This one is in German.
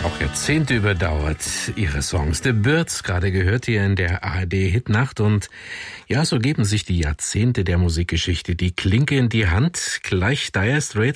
Auch Jahrzehnte überdauert ihre Songs. The Byrds, gerade gehört hier in der ARD-Hitnacht. Und ja, so geben sich die Jahrzehnte der Musikgeschichte die Klinke in die Hand. Gleich Dire Straits